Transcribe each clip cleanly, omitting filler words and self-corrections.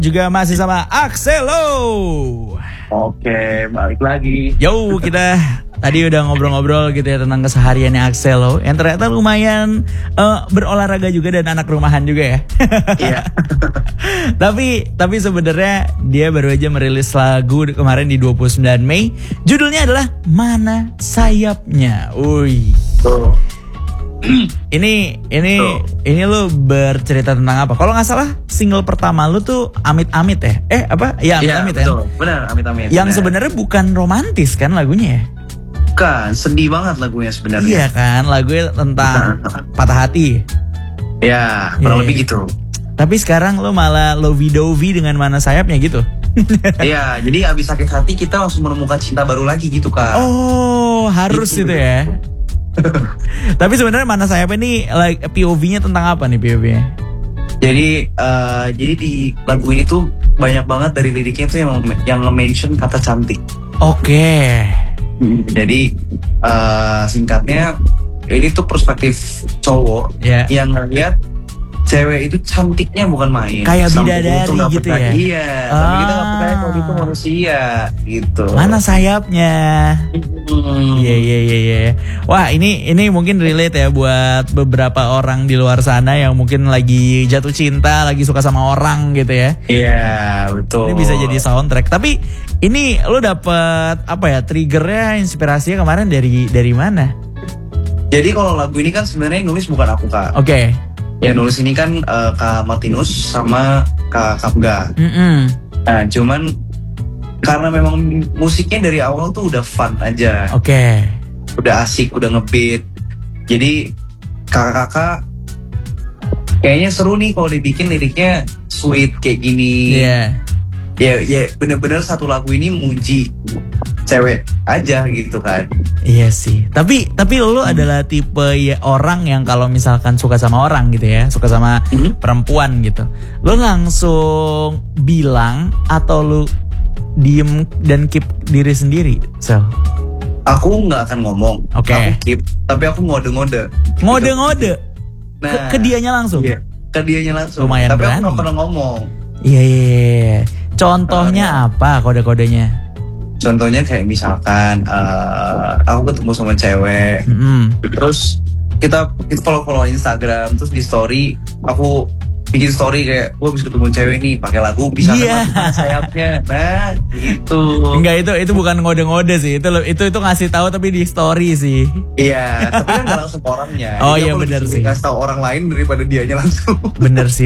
Juga masih sama Axelo. Oke, balik lagi. Yo, kita tadi udah ngobrol-ngobrol gitu ya tentang kesehariannya Axelo yang ternyata lumayan berolahraga juga dan anak rumahan juga ya. Iya. Tapi sebenarnya dia baru aja merilis lagu kemarin di 29 Mei. Judulnya adalah Mana Sayapnya. Uy. Tuh. Ini lu bercerita tentang apa? Kalau nggak salah single pertama lu tuh Amit-Amit ya? Amit-Amit ya? Betul, benar Amit-Amit. Yang sebenarnya bukan romantis kan lagunya ya? Bukan, sedih banget lagunya sebenarnya. Iya kan, lagunya tentang patah hati. Ya, kurang lebih gitu. Tapi sekarang lu malah lovey-dovey dengan Mana Sayapnya gitu? Iya, jadi abis sakit hati kita langsung menemukan cinta baru lagi gitu Kak. Oh, harus gitu ya? Tapi sebenarnya Mana Sayapnya ini POV-nya tentang apa nih POV-nya? Jadi di lagu ini tuh banyak banget dari liriknya tuh yang nge-mention kata cantik. Oke. Jadi singkatnya ini tuh perspektif cowok yang ngeliat cewek itu cantiknya bukan main. Kayak bidadari gitu ya? Iya, tapi kita gak percaya kalau itu manusia gitu. Mana sayapnya? Iya. Wah ini mungkin relate ya buat beberapa orang di luar sana yang mungkin lagi jatuh cinta, lagi suka sama orang gitu ya. Iya, betul. Ini bisa jadi soundtrack. Tapi ini lo dapet triggernya, inspirasinya kemarin dari mana? Jadi kalau lagu ini kan sebenarnya nulis bukan aku Kak. Oke. Ya nulis ini kan Kak Martinus sama Kak Kapga. Nah cuman karena memang musiknya dari awal tuh udah fun aja. Oke. Udah asik, udah ngebeat. Jadi kakak-kakak kayaknya seru nih kalau dibikin liriknya sweet kayak gini. Iya. Ya bener-bener satu lagu ini muji cewek aja gitu kan. Iya sih. Tapi lo adalah tipe orang yang kalau misalkan suka sama orang gitu ya, suka sama perempuan gitu, lo langsung bilang atau lo diem dan keep diri sendiri, Sel? Aku nggak akan ngomong. Oke. Aku keep, tapi aku ngode-ngode. Ngode-ngode? Nah, ke dianya langsung? Iya, ke dianya langsung. Lumayan tapi berani. Aku nggak pernah ngomong. Iya. Contohnya apa kode-kodenya? Contohnya kayak misalkan aku ketemu sama cewek, terus kita follow Instagram, terus di story aku bikin story kayak gue bisa ketemu cewek nih pakai lagu bisa kan sayapnya, nah gitu. Enggak, itu bukan ngode-ngode sih, itu ngasih tahu tapi di story sih. Iya, tapi kan nggak langsung orangnya. Oh iya benar sih. Ngasih tahu orang lain daripada dianya langsung. Bener sih.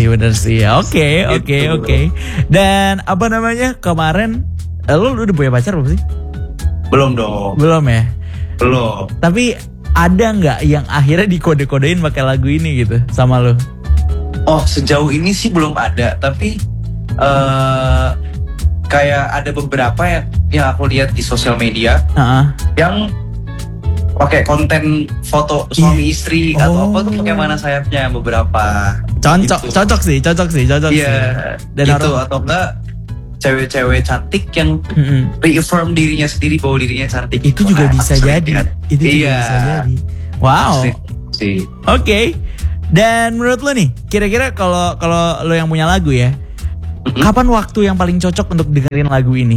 Oke. Dan apa namanya kemarin? Lu udah punya pacar belum sih? Belum dong. Belum ya? Belum. Tapi ada nggak yang akhirnya dikode-kodein pakai lagu ini gitu sama lu? Oh sejauh ini sih belum ada. Tapi kayak ada beberapa yang aku lihat di sosial media yang pakai konten foto suami istri atau apa tuh pakai Mana Sayapnya beberapa. Cocok sih. Iya. Dan itu atau enggak cewek-cewek cantik yang reaffirm dirinya sendiri bahwa dirinya cantik. Itu juga bisa jadi. Bisa jadi. Wow. Oke. Dan menurut lo nih, kira-kira kalau lo yang punya lagu ya, kapan waktu yang paling cocok untuk dengerin lagu ini?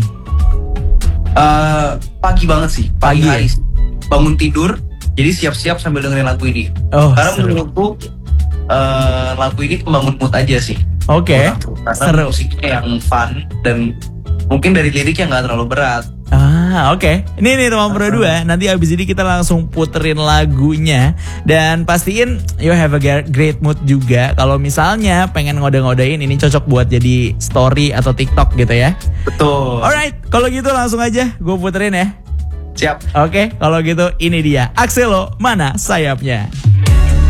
Pagi banget sih. Pagi hari. Ya? Bangun tidur, jadi siap-siap sambil dengerin lagu ini. Karena menurutku lagu ini pembangun mood aja sih. Oke. Karena musiknya yang fun dan mungkin dari lirik yang gak terlalu berat. Oke. Ini teman Pro 2. Nanti abis ini kita langsung puterin lagunya. Dan pastiin you have a great mood juga. Kalau misalnya pengen ngode-ngodein, ini cocok buat jadi story atau TikTok gitu ya. Betul. Alright, kalau gitu langsung aja gue puterin ya. Siap. Oke, kalau gitu ini dia Axelo, Mana Sayapnya.